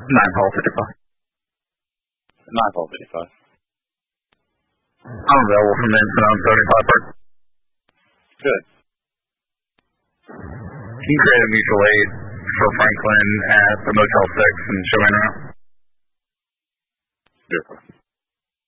9-hole 55. 9-hole 55. I'm available from Encino 35 Park. Good. Can you create a mutual aid for Franklin at the Motel 6 and show me around? Beautiful.